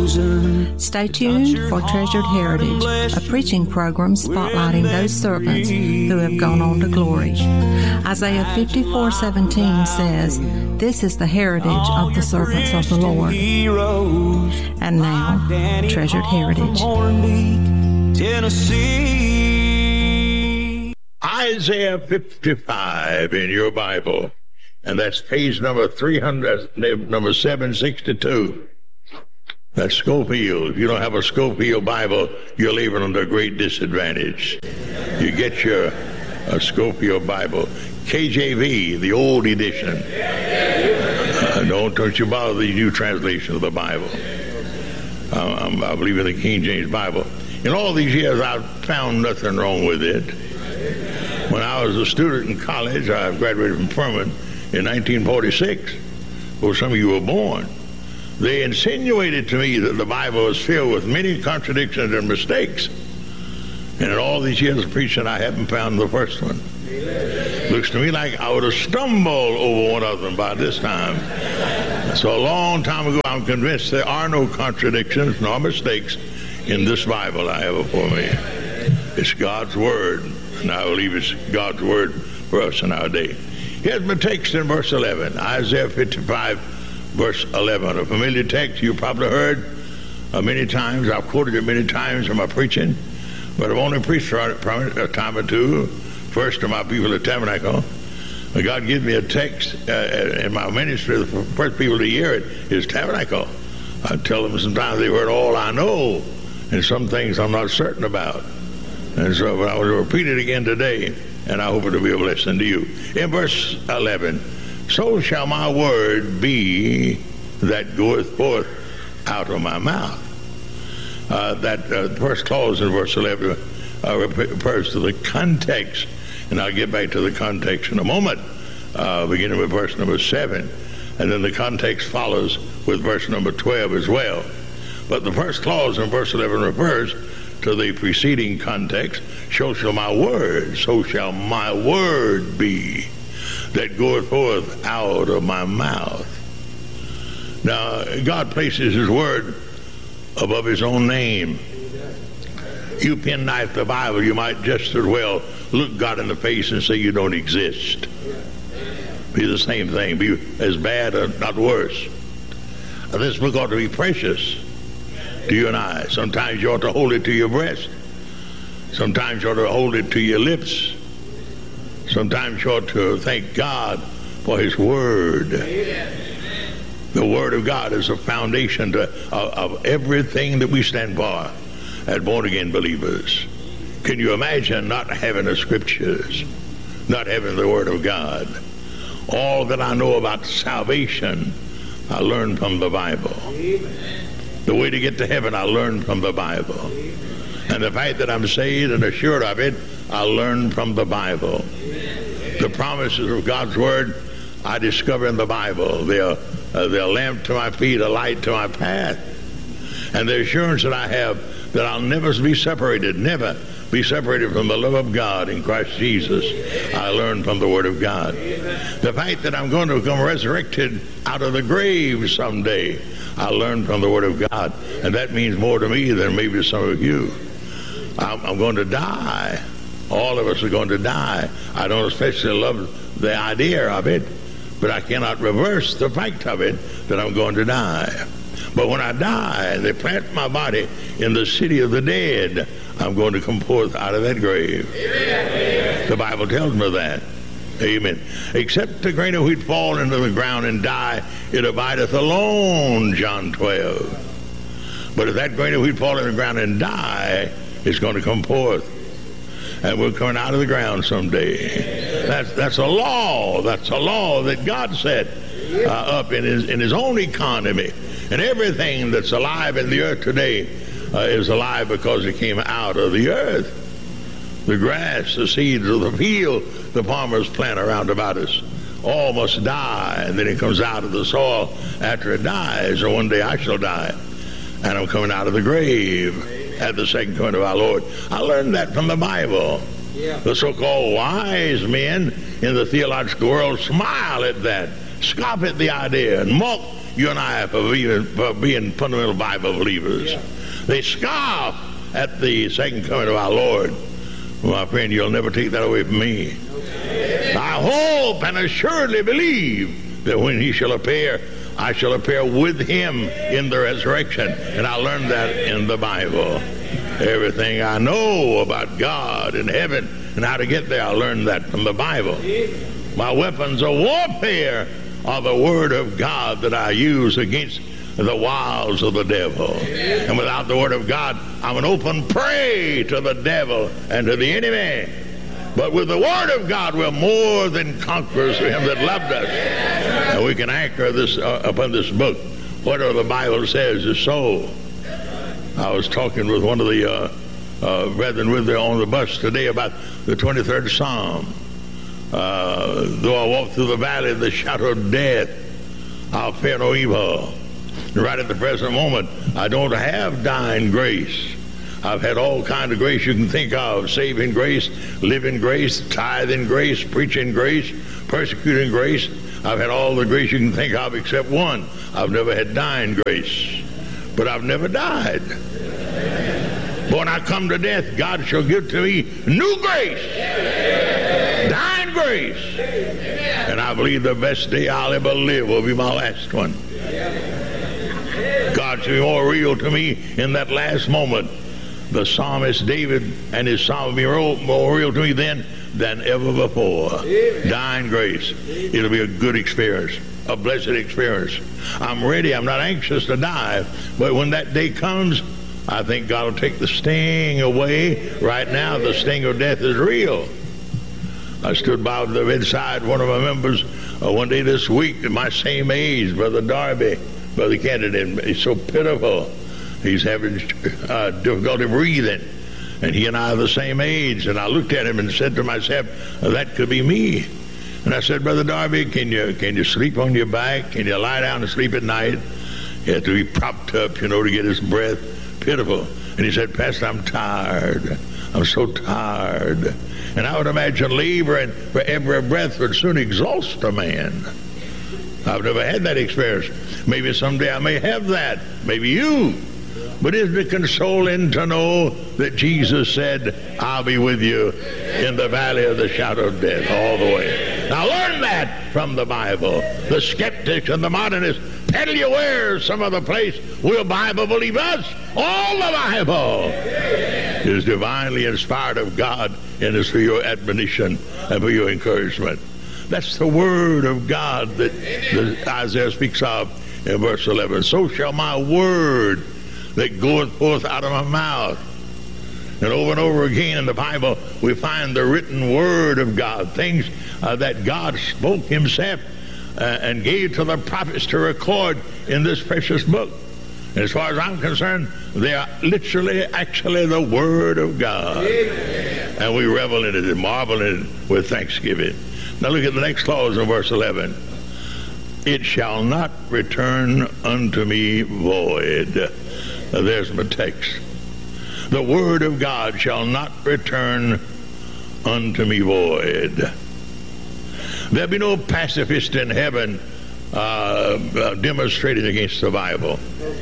Stay tuned for Treasured Heritage, a preaching program spotlighting those servants who have gone on to glory. Isaiah 54:17 says, "This is the heritage of the servants of the Lord." And now, Treasured Heritage. Tennessee. Isaiah 55 in your Bible, and that's page number 762. That's Scofield. If you don't have a Scofield Bible, you're living under a great disadvantage. You get your Scofield Bible, KJV, the old edition. Don't you bother the new translation of the Bible. I believe in the King James Bible. In all these years, I've found nothing wrong with it. When I was a student in college, I graduated from Furman in 1946, before some of you were born. They insinuated to me that the Bible was filled with many contradictions and mistakes. And in all these years of preaching, I haven't found the first one. Looks to me like I would have stumbled over one of them by this time. So a long time ago, I'm convinced there are no contradictions nor mistakes in this Bible I have before me. It's God's Word, and I believe it's God's Word for us in our day. Here's my text in verse 11, Isaiah 55, verse 11, a familiar text you probably heard many times. I've quoted it many times in my preaching, but I've only preached from it a time or two. First to my people at Tabernacle. God gives me a text in my ministry. The first people to hear it is Tabernacle. I tell them sometimes they've heard all I know, and some things I'm not certain about. And so I will repeat it again today, and I hope it will be a blessing to you. In verse 11, "So shall my word be that goeth forth out of my mouth." That first clause in verse 11 refers to the context, and I'll get back to the context in a moment, beginning with verse number 7, and then the context follows with verse number 12 as well. But the first clause in verse 11 refers to the preceding context. So shall my word be that goeth forth out of my mouth. Now, God places his word above his own name. You penknife the Bible, you might just as well look God in the face and say you don't exist. Be the same thing, be as bad or not worse. This book ought to be precious to you and I. Sometimes you ought to hold it to your breast. Sometimes you ought to hold it to your lips. Sometimes you ought to thank God for his word. The word of God is the foundation of everything that we stand for as born-again believers. Can you imagine not having the scriptures, not having the word of God? All that I know about salvation, I learned from the Bible. The way to get to heaven, I learned from the Bible. And the fact that I'm saved and assured of it, I learned from the Bible. The promises of God's word, I discover in the Bible. They're a lamp to my feet, a light to my path. And the assurance that I have that I'll never be separated from the love of God in Christ Jesus, I learned from the Word of God. The fact that I'm going to become resurrected out of the grave someday, I learned from the Word of God. And that means more to me than maybe some of you. I'm going to die. All of us are going to die. I don't especially love the idea of it, but I cannot reverse the fact of it that I'm going to die. But when I die, they plant my body in the city of the dead, I'm going to come forth out of that grave. Amen. The Bible tells me that. Amen. Except the grain of wheat fall into the ground and die, it abideth alone, John 12. But if that grain of wheat fall in the ground and die, it's going to come forth. And we're coming out of the ground someday. That's a law. That's a law that God set up in his own economy. And everything that's alive in the earth today is alive because it came out of the earth. The grass, the seeds of the field, the farmers plant around about us, all must die, and then it comes out of the soil after it dies, or one day I shall die, and I'm coming out of the grave at the second coming of our Lord. I learned that from the Bible. Yeah. The so-called wise men in the theological world smile at that, scoff at the idea, and mock you and I for being fundamental Bible believers. They scoff at the second coming of our Lord. Well, my friend, you'll never take that away from me. I hope and assuredly believe that when he shall appear, I shall appear with him in the resurrection. And I learned that in the Bible. Everything I know about God and heaven and how to get there, I learned that from the Bible. My weapons of warfare are the Word of God that I use against the wiles of the devil. And without the Word of God, I'm an open prey to the devil and to the enemy. But with the Word of God, we're more than conquerors through him that loved us. And we can anchor this upon this book. Whatever the Bible says is so. I was talking with one of the brethren with me on the bus today about the 23rd Psalm. Though I walk through the valley of the shadow of death, I'll fear no evil. Right at the present moment, I don't have dying grace. I've had all kinds of grace you can think of: saving grace, living grace, tithing grace, preaching grace, persecuting grace. I've had all the grace you can think of except one. I've never had dying grace. But I've never died. But when I come to death, God shall give to me new grace, dying grace. And I believe the best day I'll ever live will be my last one. God shall be more real to me in that last moment. The psalmist David and his psalm will be more real to me then than ever before. Dying grace. It'll be a good experience, a blessed experience. I'm ready. I'm not anxious to die. But when that day comes, I think God will take the sting away. Right now, the sting of death is real. I stood by the bedside one of my members one day this week at my same age, Brother Darby, Brother Kennedy. He's so pitiful. He's having difficulty breathing. And he and I are the same age. And I looked at him and said to myself, that could be me. And I said, Brother Darby, can you sleep on your back? Can you lie down and sleep at night? He had to be propped up, to get his breath. Pitiful. And he said, Pastor, I'm tired. I'm so tired. And I would imagine laboring for every breath would soon exhaust a man. I've never had that experience. Maybe someday I may have that. Maybe you. But isn't it consoling to know that Jesus said, I'll be with you in the valley of the shadow of death all the way. Now learn that from the Bible. The skeptics and the modernists peddle you wares some other place. Will Bible believe us? All the Bible is divinely inspired of God and is for your admonition and for your encouragement. That's the Word of God that Isaiah speaks of in verse 11. So shall my word that goeth forth out of my mouth. And over again in the Bible, we find the written Word of God, things that God spoke himself and gave to the prophets to record in this precious book. And as far as I'm concerned, they are literally, actually the Word of God. Amen. And we revel in it and marvel in it with thanksgiving. Now look at the next clause in verse 11. It shall not return unto me void. Now there's my text. The Word of God shall not return unto me void. There'll be no pacifist in heaven demonstrating against the Bible.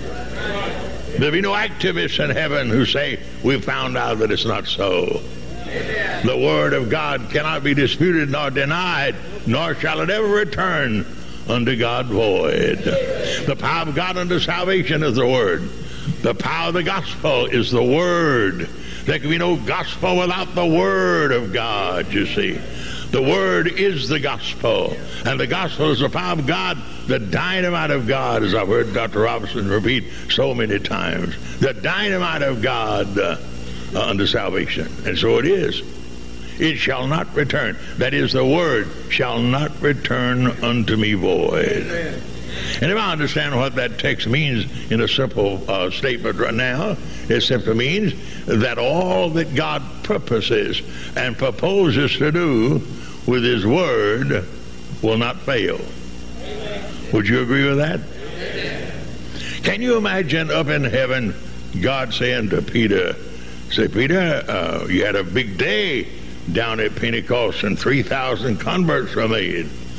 There'll be no activists in heaven who say, we found out that it's not so. The Word of God cannot be disputed nor denied, nor shall it ever return unto God void. The power of God unto salvation is the Word. The power of the gospel is the Word. There can be no gospel without the Word of God, you see. The Word is the gospel, and the gospel is the power of God, the dynamite of God, as I've heard Dr. Robinson repeat so many times. The dynamite of God unto salvation. And so it is. It shall not return. That is, the Word shall not return unto me void. Amen. And if I understand what that text means in a simple statement right now, it simply means that all that God purposes and proposes to do with His Word will not fail. Amen. Would you agree with that? Amen. Can you imagine up in heaven God saying to Peter, say, Peter, you had a big day down at Pentecost and 3,000 converts were made.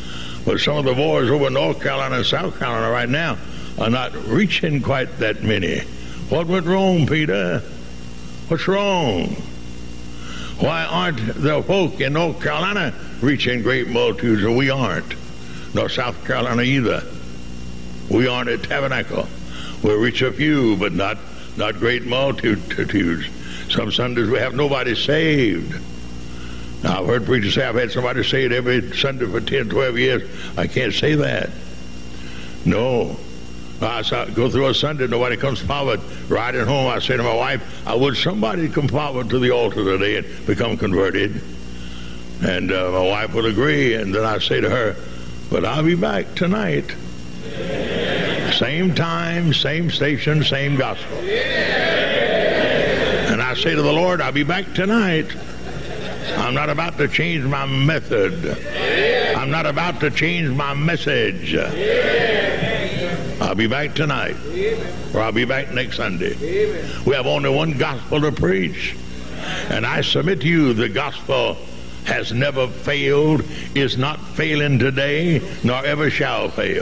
But some of the boys over in North Carolina and South Carolina right now are not reaching quite that many. What went wrong, Peter? What's wrong? Why aren't the folk in North Carolina reaching great multitudes, and we aren't? Nor South Carolina either. We aren't at Tabernacle. We'll reach a few, but not great multitudes. Some Sundays we have nobody saved. Now, I've heard preachers say, I've had somebody saved every Sunday for 10, 12 years. I can't say that. No. I go through a Sunday, nobody comes forward. Riding home, I say to my wife, I wish somebody come forward to the altar today and become converted. And my wife would agree, and then I say to her, but I'll be back tonight. Same time, same station, same gospel. And I say to the Lord, I'll be back tonight. I'm not about to change my method. I'm not about to change my message. I'll be back tonight, or I'll be back next Sunday. We have only one gospel to preach. And I submit to you, the gospel has never failed, is not failing today, nor ever shall fail.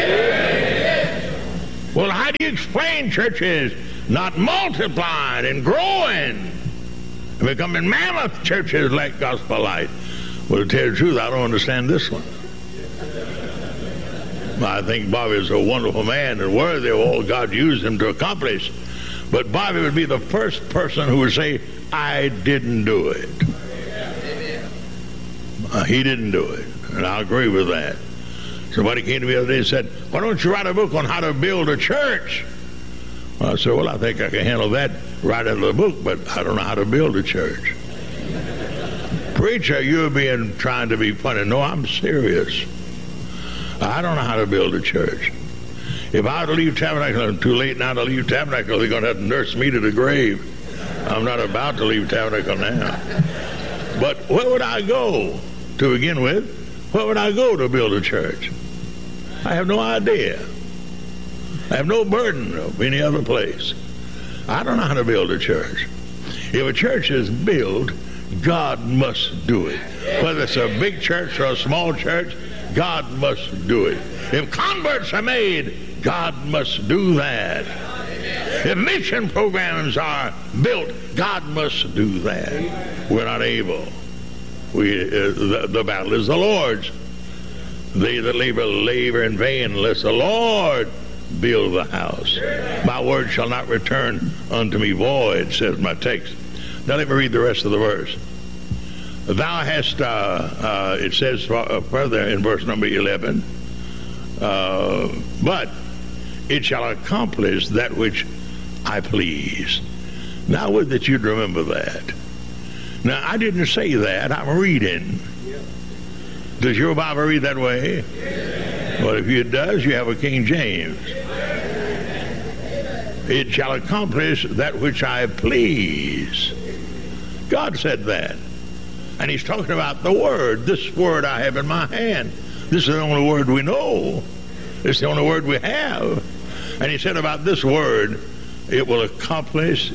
Well, how do you explain churches not multiplying and growing and becoming mammoth churches like Gospel Light? Well, to tell you the truth, I don't understand this one. I think Bobby is a wonderful man and worthy of all God used him to accomplish. But Bobby would be the first person who would say, I didn't do it. He didn't do it. And I agree with that. Somebody came to me the other day and said, why don't you write a book on how to build a church? Well, I said, well, I think I can handle that right out of the book, but I don't know how to build a church. Preacher, you're trying to be funny. No, I'm serious. I don't know how to build a church. If I were to leave Tabernacle, I'm too late now to leave Tabernacle. They're going to have to nurse me to the grave. I'm not about to leave Tabernacle now. But where would I go to begin with? Where would I go to build a church? I have no idea. I have no burden of any other place. I don't know how to build a church. If a church is built, God must do it. Whether it's a big church or a small church, God must do it. If converts are made, God must do that. If mission programs are built, God must do that. We're not able. The battle is the Lord's. They that labor in vain, unless the Lord build the house. My word shall not return unto me void, says my text. Now let me read the rest of the verse. Thou hast, it says further in verse number 11, but it shall accomplish that which I please. Now, I would that you'd remember that. Now, I didn't say that. I'm reading. Does your Bible read that way? Well, if it does, you have a King James. It shall accomplish that which I please. God said that. And he's talking about the word. This word I have in my hand. This is the only word we know. It's the only word we have. And he said about this word, it will accomplish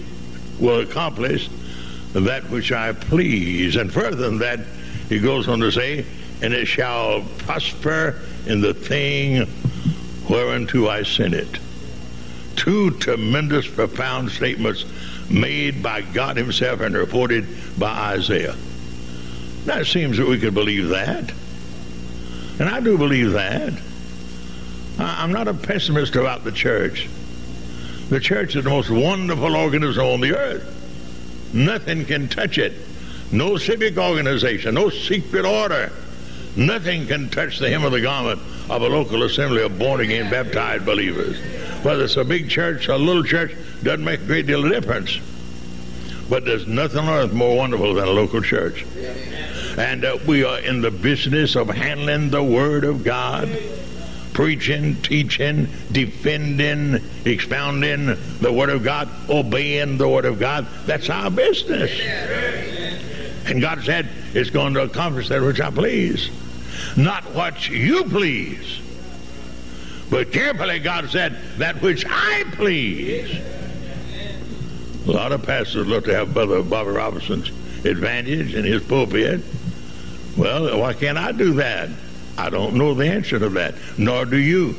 that which I please. And further than that, he goes on to say, and it shall prosper in the thing whereunto I sent it. Two tremendous, profound statements made by God himself and reported by Isaiah. Now it seems that we could believe that. And I do believe that. I'm not a pessimist about the church. The church is the most wonderful organism on the earth. Nothing can touch it. No civic organization, no secret order. Nothing can touch the hem of the garment of a local assembly of born-again, baptized believers. Whether it's a big church or a little church, doesn't make a great deal of difference. But there's nothing on earth more wonderful than a local church. And we are in the business of handling the Word of God, preaching, teaching, defending, expounding the Word of God, obeying the Word of God. That's our business. And God said, it's going to accomplish that which I please. Not what you please. But carefully, God said, that which I please. A lot of pastors love to have Brother Bobby Robinson's advantage in his pulpit. Well, why can't I do that? I don't know the answer to that, nor do you.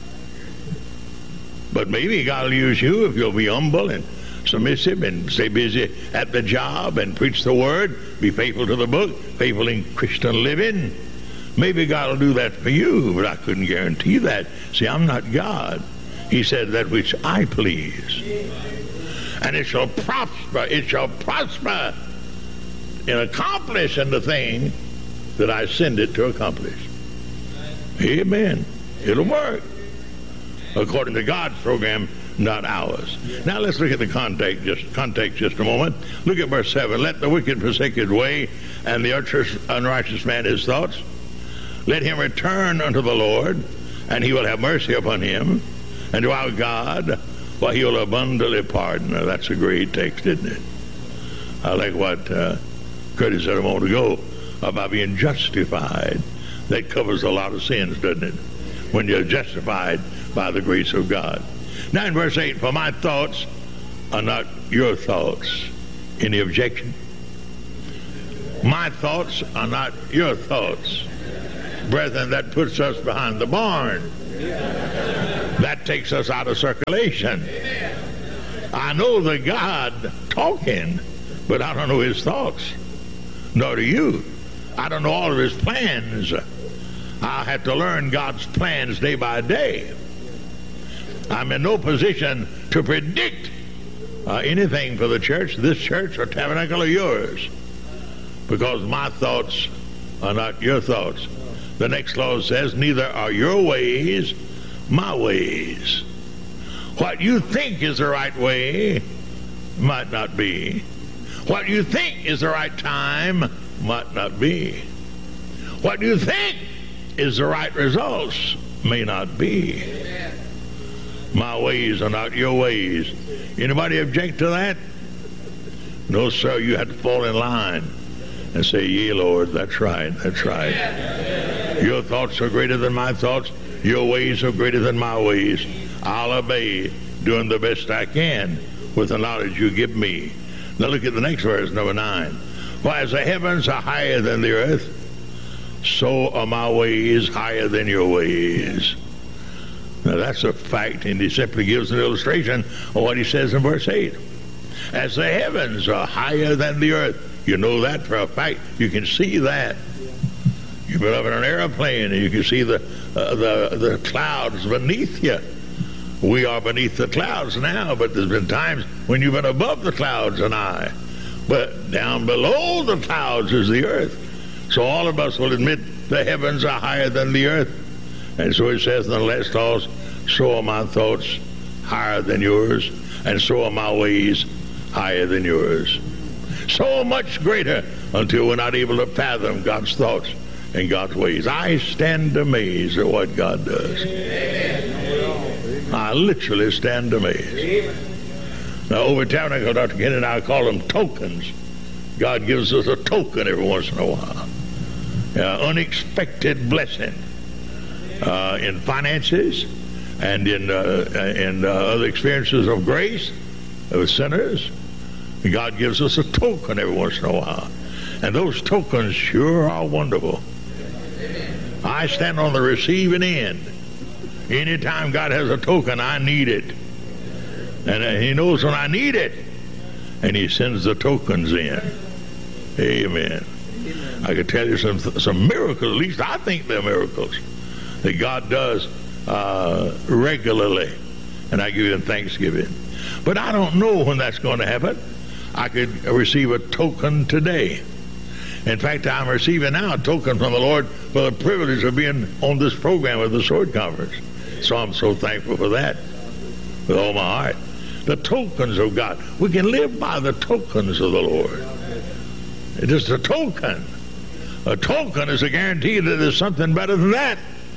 But maybe God will use you if you'll be humble and submissive and stay busy at the job and preach the word, be faithful to the book, faithful in Christian living. Maybe God will do that for you, but I couldn't guarantee that. See, I'm not God. He said that which I please. And it shall prosper in accomplishing the thing that I send it to accomplish. Amen. It'll work according to God's program, not ours. Now let's look at the context just a moment. Look at verse 7. Let the wicked forsake his way, and the unrighteous man his thoughts. Let him return unto the Lord, and he will have mercy upon him, and to our God, for he will abundantly pardon. Now that's a great text, isn't it? I like what Curtis said a moment ago about being justified. That covers a lot of sins, doesn't it? When you're justified by the grace of God. Now in verse 8, for my thoughts are not your thoughts. Any objection? My thoughts are not your thoughts. Brethren, that puts us behind the barn. That takes us out of circulation. I know the God talking, but I don't know his thoughts. Nor do you. I don't know all of his plans. I have to learn God's plans day by day. I'm in no position to predict anything for the church, this church or tabernacle or yours, because my thoughts are not your thoughts. The next clause says, neither are your ways my ways. What you think is the right way might not be. What you think is the right time might not be. What you think is the right results may not be. My ways are not your ways. Anybody object to that? No, sir. You have to fall in line and say, yea, Lord, that's right, that's right. Your thoughts are greater than my thoughts. Your ways are greater than my ways. I'll obey, doing the best I can with the knowledge you give me. Now look at the next verse, number 9. For as the heavens are higher than the earth, so are my ways higher than your ways. Now that's a fact, and he simply gives an illustration of what he says in verse 8. As the heavens are higher than the earth. You know that for a fact. You can see that. You've been up in an airplane and you can see the clouds beneath you. We are beneath the clouds now, but there's been times when you've been above the clouds and I. But down below the clouds is the earth. So all of us will admit the heavens are higher than the earth. And so it says in the last clause, so are my thoughts higher than yours, and so are my ways higher than yours. So much greater until we're not able to fathom God's thoughts and God's ways. I stand amazed at what God does. I literally stand amazed. Now over Tabernacle, Dr. Kennedy and I call them tokens. God gives us a token every once in a while. Unexpected blessing in finances and in other experiences of grace with sinners. God gives us a token every once in a while. And those tokens sure are wonderful. I stand on the receiving end. Anytime God has a token, I need it. And he knows when I need it. And he sends the tokens in. Amen. I could tell you some miracles, at least I think they're miracles, that God does regularly. And I give him thanksgiving. But I don't know when that's going to happen. I could receive a token today. In fact, I'm receiving now a token from the Lord for the privilege of being on this program of the Sword Conference. So I'm so thankful for that with all my heart. The tokens of God. We can live by the tokens of the Lord. It's just a token. A token is a guarantee that there's something better than that.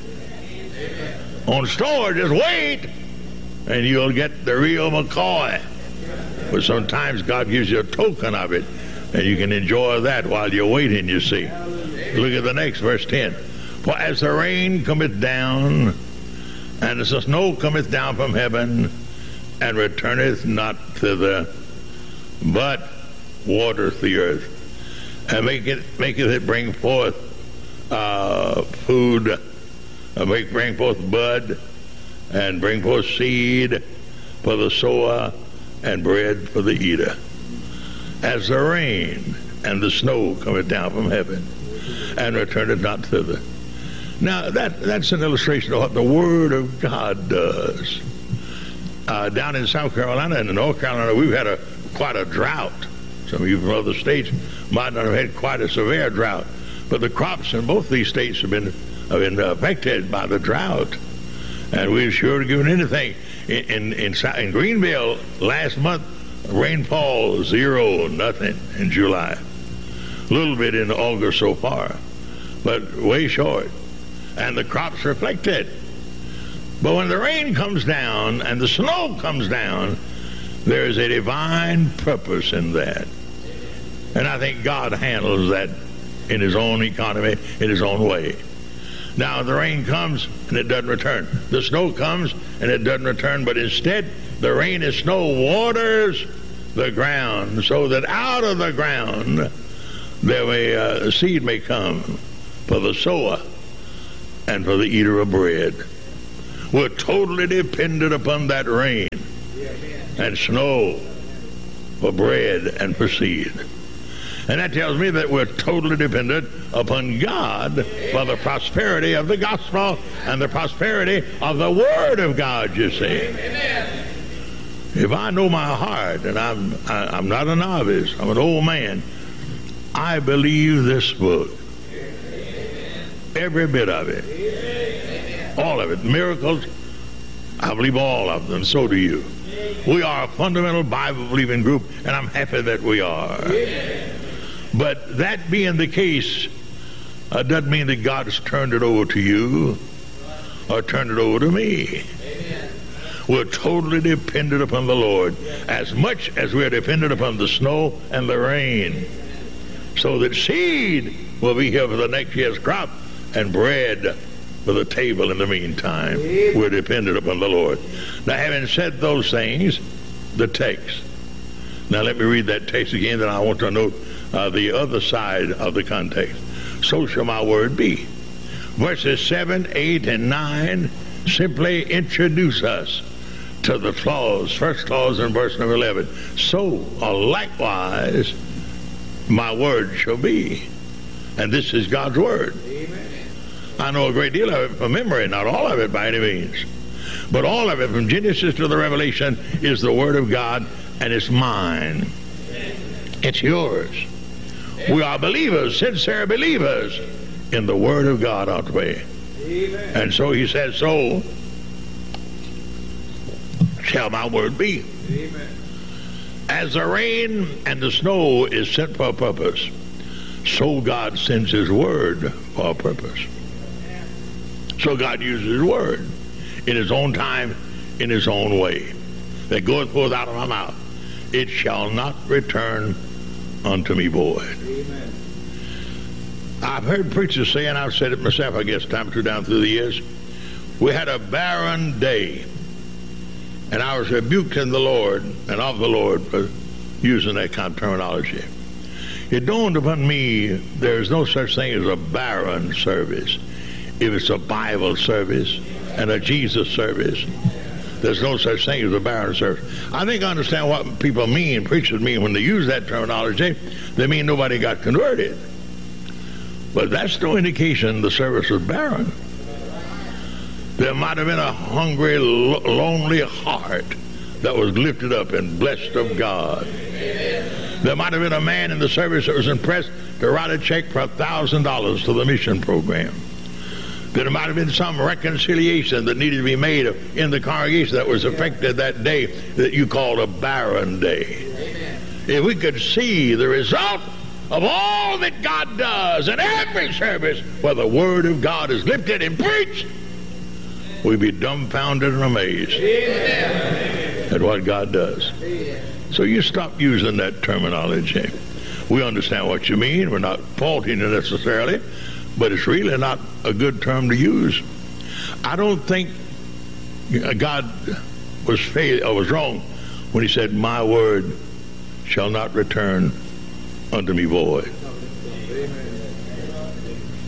On store, just wait, and you'll get the real McCoy. But sometimes God gives you a token of it, and you can enjoy that while you're waiting, you see. Look at the next, verse 10. For as the rain cometh down, and as the snow cometh down from heaven, and returneth not thither, but watereth the earth, and maketh it bring forth food, bring forth bud, and bring forth seed for the sower, and bread for the eater. As the rain and the snow cometh down from heaven, and returneth not thither. Now, that's an illustration of what the Word of God does. Down in South Carolina and in North Carolina, we've had quite a drought. Some of you from other states might not have had quite a severe drought, but the crops in both these states have been affected by the drought. And we're sure to give anything. In Greenville last month, rainfall 0, nothing in July. A little bit in August so far, but way short. And the crops reflected. But when the rain comes down and the snow comes down, there is a divine purpose in that. And I think God handles that in His own economy, in His own way. Now, the rain comes and it doesn't return. The snow comes and it doesn't return, but instead, the rain and snow waters the ground so that out of the ground seed may come for the sower and for the eater of bread. We're totally dependent upon that rain and snow for bread and for seed. And that tells me that we're totally dependent upon God for the prosperity of the gospel and the prosperity of the Word of God, you see. If I know my heart, and I'm not a novice, I'm an old man, I believe this book. Every bit of it. All of it. Miracles, I believe all of them. So do you. We are a fundamental Bible-believing group, and I'm happy that we are. But that being the case, doesn't mean that God has turned it over to you or turned it over to me. We're totally dependent upon the Lord as much as we're dependent upon the snow and the rain, so that seed will be here for the next year's crop and bread for the table in the meantime. We're dependent upon the Lord. Now, having said those things, the text. Now, let me read that text again, then I want to note the other side of the context. So shall my word be. Verses 7, 8, and 9 simply introduce us to the clause, first clause in verse number 11. So likewise my word shall be. And this is God's word. Amen. I know a great deal of it from memory, not all of it by any means. But all of it from Genesis to the Revelation is the word of God, and it's mine. It's yours. We are believers, sincere believers in the word of God, aren't we? Amen. And so he says, so shall my word be. Amen. As the rain and the snow is sent for a purpose, so God sends his word for a purpose. So God uses his word in his own time, in his own way. That goeth forth out of my mouth, it shall not return unto me void. Amen. I've heard preachers say, and I've said it myself, I guess, time or two down through the years, we had a barren day, and I was rebuked in the Lord and of the Lord for using that kind of terminology. It dawned upon me there's no such thing as a barren service. If it's a Bible service and a Jesus service, there's no such thing as a barren service. I think I understand what people mean, preachers mean, when they use that terminology. They mean nobody got converted. But that's no indication the service was barren. There might have been a hungry, lonely heart that was lifted up and blessed of God. There might have been a man in the service that was impressed to write a check for $1,000 to the mission program. There might have been some reconciliation that needed to be made in the congregation that was affected that day that you called a barren day. Amen. If we could see the result of all that God does in every service where the word of God is lifted and preached, we'd be dumbfounded and amazed at what God does. So you stop using that terminology. We understand what you mean. We're not faulting it necessarily, but it's really not a good term to use. I don't think God was wrong when he said, my word shall not return unto me void.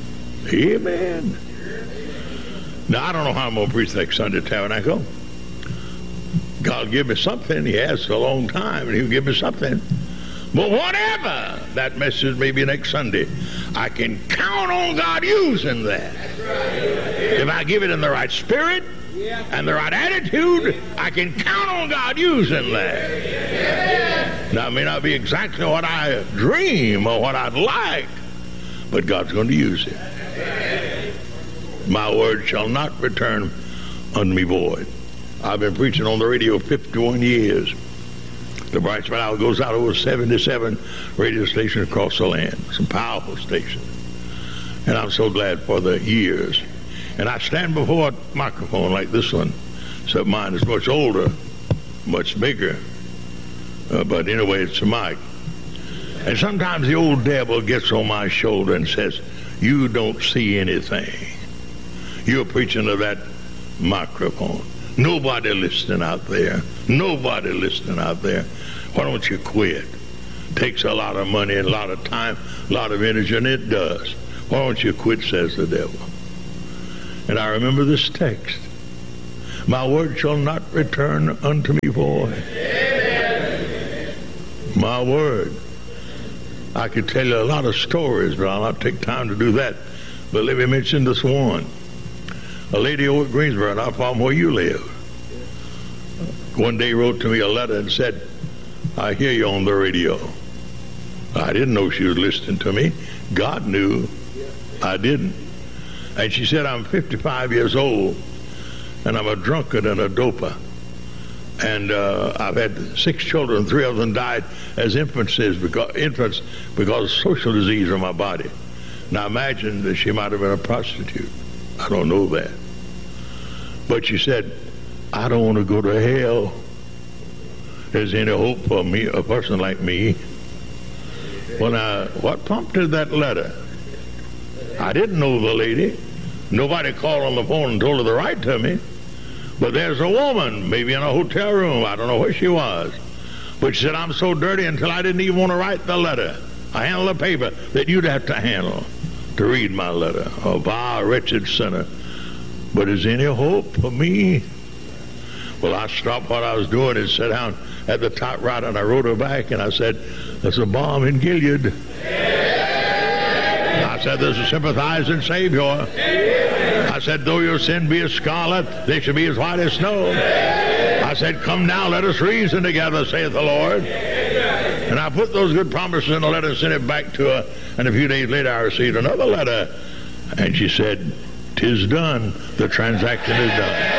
Amen. Now, I don't know how I'm going to preach next Sunday at Tabernacle. God give me something. He has for a long time, and He'll give me something. But whatever that message may be next Sunday, I can count on God using that. If I give it in the right spirit and the right attitude, I can count on God using that. Now, it may not be exactly what I dream or what I'd like, but God's going to use it. My word shall not return unto me void. I've been preaching on the radio 51 years. The Bright Spot Hour goes out over 77 radio stations across the land. Some powerful stations. And I'm so glad for the years. And I stand before a microphone like this one, except mine is much older, much bigger. But anyway, it's a mic. And sometimes the old devil gets on my shoulder and says, you don't see anything. You're preaching to that microphone. Nobody listening out there. Nobody listening out there. Why don't you quit? Takes a lot of money and a lot of time, a lot of energy, and it does. Why don't you quit, says the devil. And I remember this text. My word shall not return unto me void. My word. I could tell you a lot of stories, but I'll not take time to do that. But let me mention this one. A lady over at Greensboro, not far from where you live, one day wrote to me a letter and said, I hear you on the radio. I didn't know she was listening to me. God knew. I didn't. And she said, I'm 55 years old, and I'm a drunkard and a doper. And I've had 6 children. 3 of them died as infants because of social disease in my body. Now imagine that she might have been a prostitute. I don't know that. But she said, I don't want to go to hell. There's any hope for me, a person like me. Well, now, what prompted that letter? I didn't know the lady. Nobody called on the phone and told her to write to me. But there's a woman, maybe in a hotel room. I don't know where she was. But she said, I'm so dirty until I didn't even want to write the letter. I handle the paper that you'd have to handle to read my letter. A vile, wretched sinner. But is any hope for me? Well, I stopped what I was doing and sat down at the top right, and I wrote her back, and I said, there's a balm in Gilead. I said, there's a sympathizing Savior. I said, though your sin be as scarlet, they shall be as white as snow. I said, come now, let us reason together, saith the Lord. And I put those good promises in a letter and sent it back to her. And a few days later, I received another letter. And she said, 'tis done. The transaction is done.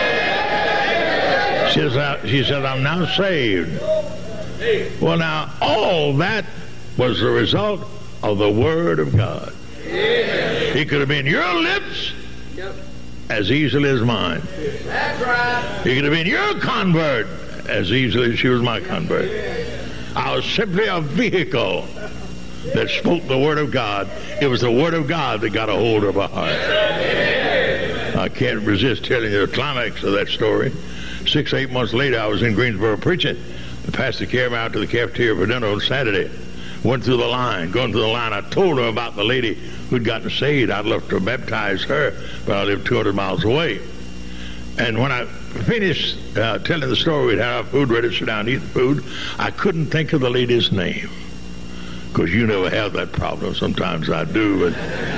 She said, I'm now saved. Well, now, all that was the result of the Word of God. It could have been your lips as easily as mine. That's right. It could have been your convert as easily as she was my convert. I was simply a vehicle that spoke the Word of God. It was the Word of God that got a hold of her heart. I can't resist telling you the climax of that story. 6 or 8 months later, I was in Greensboro preaching. The pastor carried me out to the cafeteria for dinner on Saturday. Went through the line. Going through the line, I told her about the lady who'd gotten saved. I'd love to baptize her, but I lived 200 miles away. And when I finished telling the story, we'd had our food ready to sit down and eat the food. I couldn't think of the lady's name, because you never have that problem. Sometimes I do.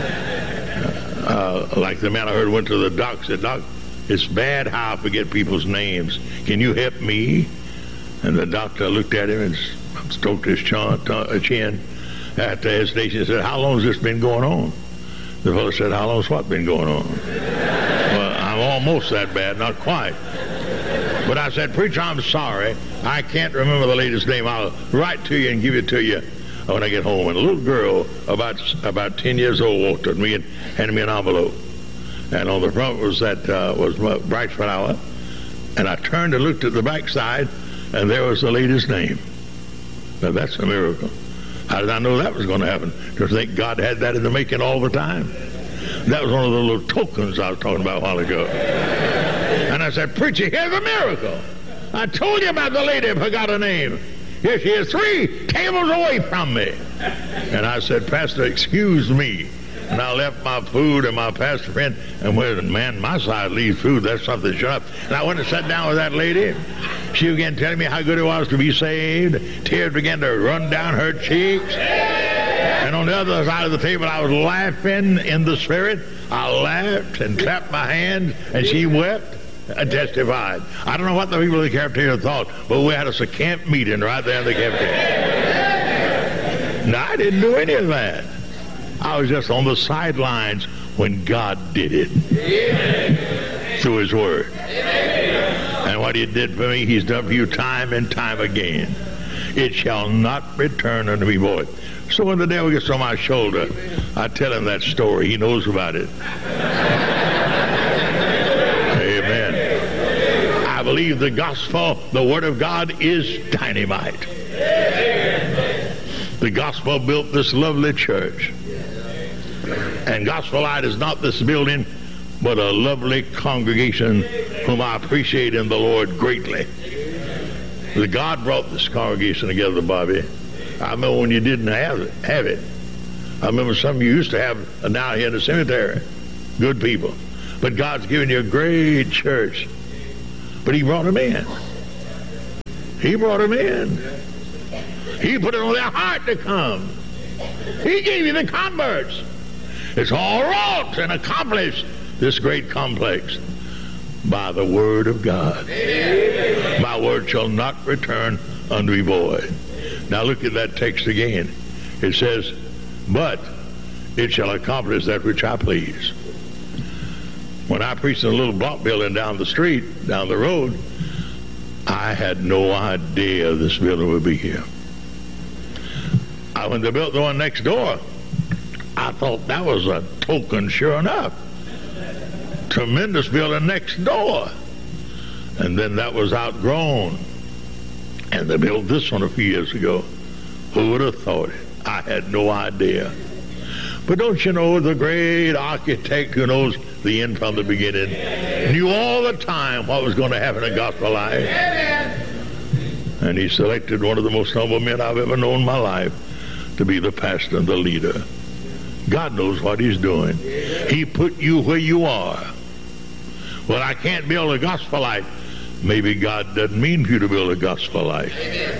And, like the man I heard went to the doc, said, Doc, it's bad how I forget people's names. Can you help me? And the doctor looked at him and stroked his chin. After hesitation, said, how long has this been going on? The fellow said, how long has what been going on? Well, I'm almost that bad, not quite. But I said, preacher, I'm sorry. I can't remember the lady's name. I'll write to you and give it to you when I get home. And a little girl, about 10 years old, walked up to me and handed me an envelope. And on the front was Bright Spot Hour. And I turned and looked at the backside, and there was the lady's name. Now, that's a miracle. How did I know that was going to happen? Because I think God had that in the making all the time. That was one of the little tokens I was talking about a while ago. And I said, preacher, here's a miracle. I told you about the lady who forgot her name. Here she is, 3 tables away from me. And I said, Pastor, excuse me. And I left my food and my pastor friend, and when, man, my side leaves food, that's something. Shut up. And I went and sat down with that lady. She began telling me how good it was to be saved. Tears began to run down her cheeks. And on the other side of the table, I was laughing in the spirit. I laughed and clapped my hands, and she wept and testified. I don't know what the people in the cafeteria thought, but we had us a camp meeting right there in the cafeteria. No, I didn't do any of that. I was just on the sidelines when God did it. Amen. Through His Word. Amen. And what He did for me, He's done for you time and time again. It shall not return unto me void. So when the devil gets on my shoulder, I tell him that story. He knows about it. Amen. I believe the gospel, the Word of God, is dynamite. The gospel built this lovely church. And Gospel Light is not this building, but a lovely congregation whom I appreciate in the Lord greatly. The God brought this congregation together, Bobby. I remember when you didn't have it. I remember some of you used to have now here in the cemetery. Good people. But God's given you a great church. But He brought them in. He brought them in. He put it on their heart to come. He gave you the converts. It's all wrought and accomplished, this great complex, by the Word of God. Amen. My word shall not return unto me void. Now look at that text again. It says, but it shall accomplish that which I please. When I preached in a little block building down the street, down the road, I had no idea this building would be here. When they built the one next door, I thought that was a token, sure enough. Tremendous building next door. And then that was outgrown. And they built this one a few years ago. Who would have thought it? I had no idea. But don't you know, the great architect who knows the end from the beginning knew all the time what was going to happen in Gospel Life. And He selected one of the most humble men I've ever known in my life to be the pastor and the leader. God knows what He's doing. He put you where you are. Well, I can't build a Gospel Light. Maybe God doesn't mean for you to build a Gospel Light.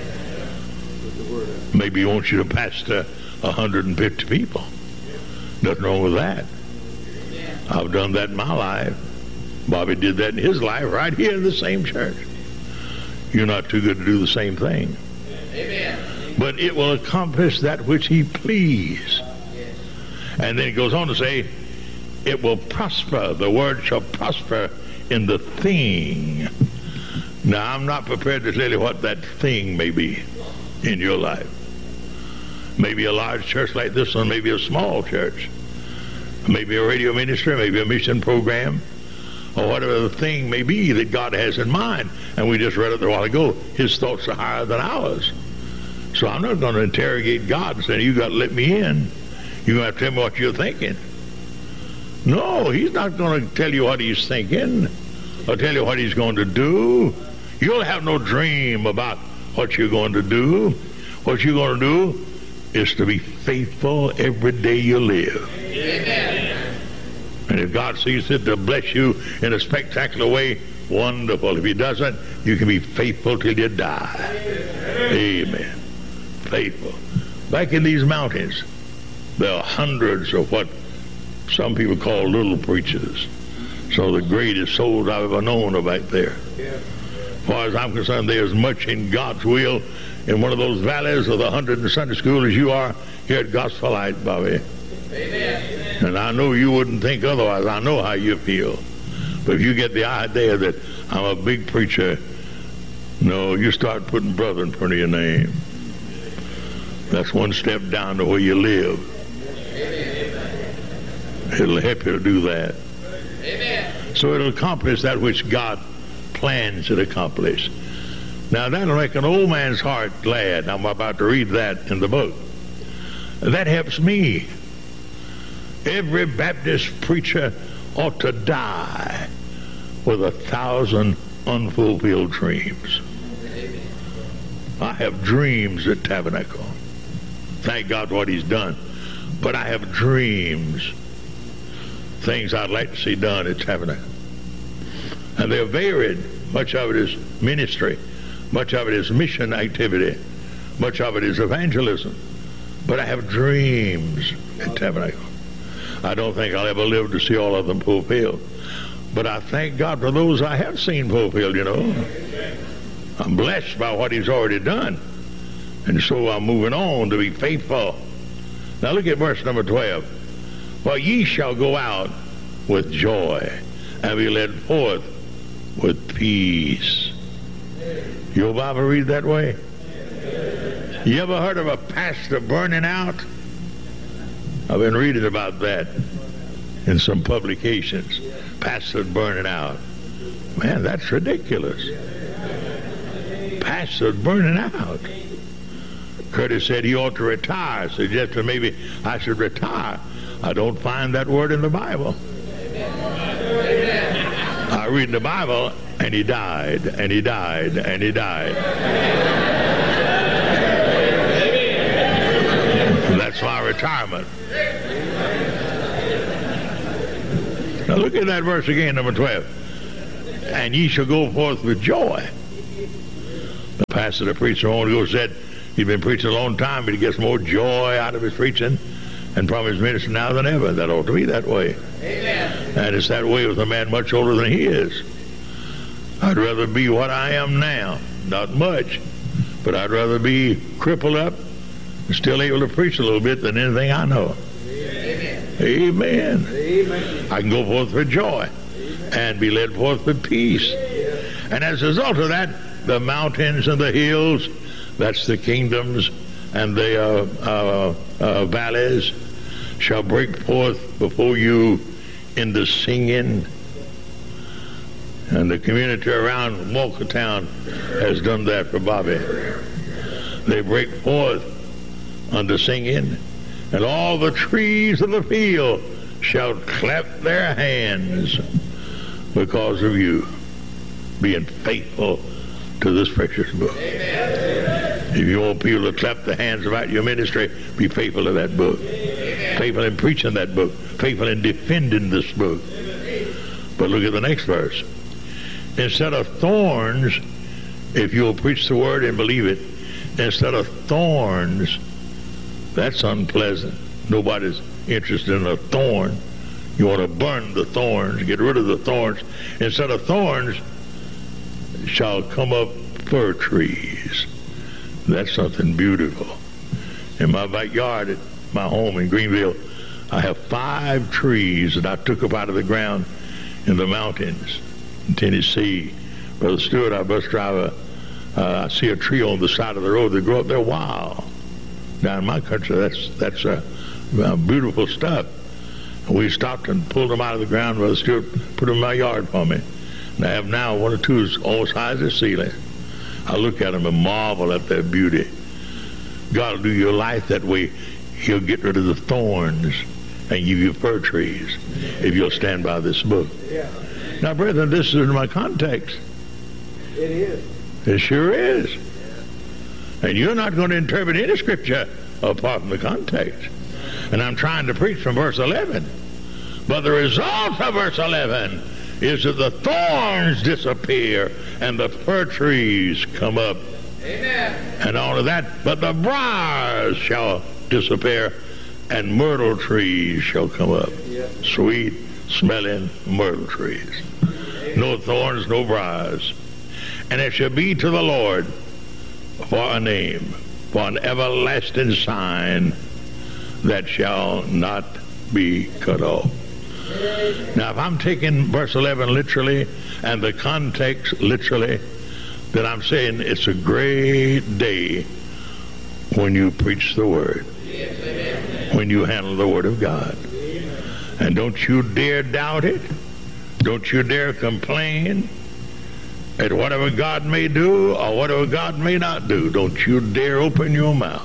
Maybe He wants you to pastor 150 people. Nothing wrong with that. I've done that in my life. Bobby did that in his life right here in the same church. You're not too good to do the same thing. Amen. But it will accomplish that which He please. And then it goes on to say, it will prosper. The word shall prosper in the thing. Now, I'm not prepared to tell you what that thing may be in your life. Maybe a large church like this one, maybe a small church, maybe a radio ministry, maybe a mission program, or whatever the thing may be that God has in mind. And we just read it a while ago, His thoughts are higher than ours. So I'm not going to interrogate God and say, you got to let me in. You're going to have to tell me what you're thinking. No, He's not going to tell you what He's thinking or tell you what He's going to do. You'll have no dream about what you're going to do. What you're going to do is to be faithful every day you live. Amen. And if God sees fit to bless you in a spectacular way, wonderful. If He doesn't, you can be faithful till you die. Amen. Faithful. Back in these mountains, there are hundreds of what some people call little preachers. So the greatest souls I've ever known are back there. As far as I'm concerned, there's much in God's will in one of those valleys of the 100 in Sunday school as you are here at Gospel Light, Bobby. Amen. And I know you wouldn't think otherwise. I know how you feel. But if you get the idea that I'm a big preacher, no, you start putting brother in front of your name. That's one step down to where you live. It'll help you to do that. Amen. So it'll accomplish that which God plans to accomplish. Now that'll make an old man's heart glad. I'm about to read that in the book. That helps me. Every Baptist preacher ought to die with 1,000 unfulfilled dreams. I have dreams at Tabernacle. Thank God for what He's done. but I have dreams, things I'd like to see done at Tabernacle. And they're varied. Much of it is ministry. Much of it is mission activity. Much of it is evangelism. But I have dreams at Tabernacle. I don't think I'll ever live to see all of them fulfilled. But I thank God for those I have seen fulfilled, you know. I'm blessed by what he's already done. And so I'm moving on to be faithful. Now look at verse number 12. For ye shall go out with joy and be led forth with peace. Your Bible read that way? You ever heard of a pastor burning out? I've been reading about that in some publications. Pastors burning out. Man, that's ridiculous. Pastors burning out. Curtis said he ought to retire, suggested maybe I should retire. I don't find that word in the Bible. I read in the Bible, and he died, and he died, and he died. That's my retirement. Now look at that verse again, number 12. And ye shall go forth with joy. The pastor that preached a moment ago said he'd been preaching a long time, but he gets more joy out of his preaching and from his ministry now than ever. That ought to be that way. Amen. And it's that way with a man much older than he is. I'd rather be what I am now. Not much, but I'd rather be crippled up and still able to preach a little bit than anything I know. Amen. Amen. I can go forth with joy. Amen. And be led forth with peace. And as a result of that, the mountains and the hills, that's the kingdoms and the valleys, shall break forth before you in the singing. And the community around Walkertown has done that for Bobby. They break forth unto singing, and all the trees of the field shall clap their hands because of you being faithful to this precious book. Amen. If you want people to clap their hands about your ministry, be faithful to that book. Amen. Faithful in preaching that book. Faithful in defending this book. Amen. But look at the next verse. Instead of thorns, if you'll preach the word and believe it, instead of thorns, that's unpleasant. Nobody's interested in a thorn. You want to burn the thorns, get rid of the thorns. Instead of thorns, shall come up fir trees. That's something beautiful. In my backyard at my home in Greenville, I have 5 trees that I took up out of the ground in the mountains in Tennessee. Brother Stewart, our bus driver, I see a tree on the side of the road. They grow up there wild. Down in my country, that's beautiful stuff. And we stopped and pulled them out of the ground. Brother Stewart put them in my yard for me. And I have now 1 or 2 almost high as the ceiling. I look at them and marvel at their beauty. God will do your life that way. He'll get rid of the thorns and give you fir trees if you'll stand by this book. Yeah. Now, brethren, this is in my context. It is. It sure is. And you're not going to interpret any scripture apart from the context. And I'm trying to preach from verse 11. But the result of verse 11 is that the thorns disappear and the fir trees come up. Amen. And all of that. But the briars shall disappear and myrtle trees shall come up. Yep. Sweet smelling myrtle trees. Amen. No thorns, no briars. And it shall be to the Lord for a name, for an everlasting sign that shall not be cut off. Now, if I'm taking verse 11 literally and the context literally, then I'm saying it's a great day when you preach the word, when you handle the word of God. And don't you dare doubt it. Don't you dare complain at whatever God may do or whatever God may not do. Don't you dare open your mouth.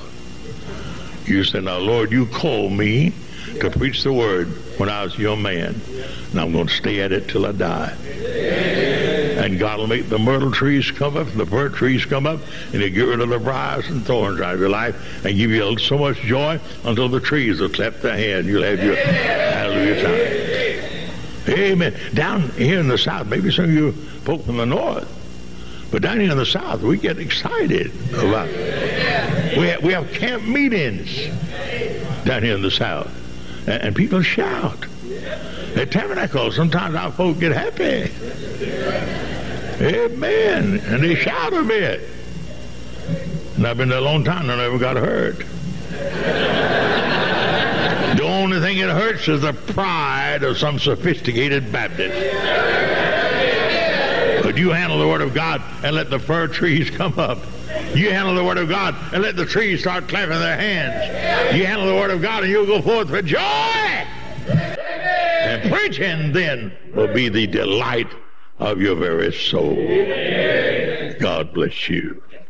You say, now, Lord, you called me to preach the word when I was a young man, and I'm going to stay at it till I die. And God will make the myrtle trees come up, the fir trees come up, and He'll get rid of the briars and thorns out of your life and give you so much joy until the trees will clap their hands. You'll have your hallelujah time. Amen. Down here in the South, maybe some of you folk from the North, but down here in the South, we get excited about it. We have camp meetings down here in the South, and people shout. At Tabernacle, sometimes our folk get happy. Amen. And they shout a bit. And I've been there a long time and I never got hurt. The only thing that hurts is the pride of some sophisticated Baptist. But you handle the Word of God and let the fir trees come up. You handle the Word of God and let the trees start clapping their hands. You handle the Word of God and you'll go forth with joy. And preaching then will be the delight of your very soul. God bless you.